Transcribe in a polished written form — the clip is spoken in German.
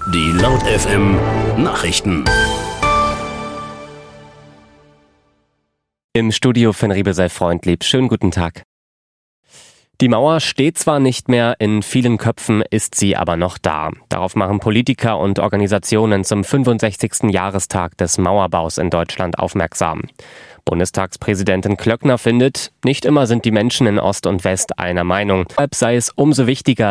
Die Laut FM Nachrichten. Im Studio Finn Riebel sei freundlieb. Schönen guten Tag. Die Mauer steht zwar nicht mehr, in vielen Köpfen ist sie aber noch da. Darauf machen Politiker und Organisationen zum 65. Jahrestag des Mauerbaus in Deutschland aufmerksam. Bundestagspräsidentin Klöckner findet, nicht immer sind die Menschen in Ost und West einer Meinung. Deshalb sei es umso wichtiger,